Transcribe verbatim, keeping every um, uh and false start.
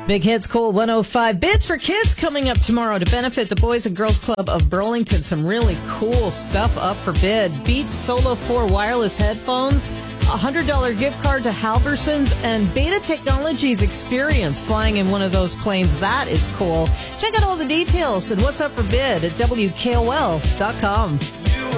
Big Hits Cool one oh five. Bids for Kids coming up tomorrow to benefit the Boys and Girls Club of Burlington. Some really cool stuff up for bid. Beats Solo four wireless headphones, a one hundred dollars gift card to Halverson's, and Beta Technologies experience flying in one of those planes. That is cool. Check out all the details and what's up for bid at W K O L dot com.